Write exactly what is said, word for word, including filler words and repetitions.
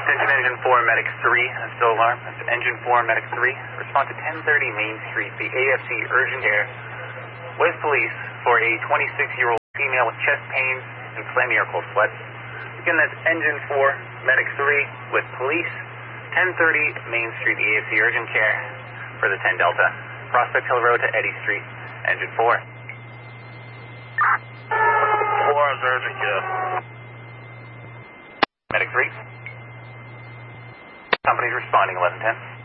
Attention Engine four, Medic three, that's still alarm. That's Engine four, Medic three. Respond to ten thirty Main Street, the A F C Urgent Care, with police for a twenty-six-year-old female with chest pains and inflammatory cold sweats. Again, that's Engine four, Medic three, with police, ten thirty Main Street, the A F C Urgent Care, for the ten Delta. Prospect Hill Road to Eddy Street, Engine four. four is urgent care. Medic three. Company's responding, eleven ten.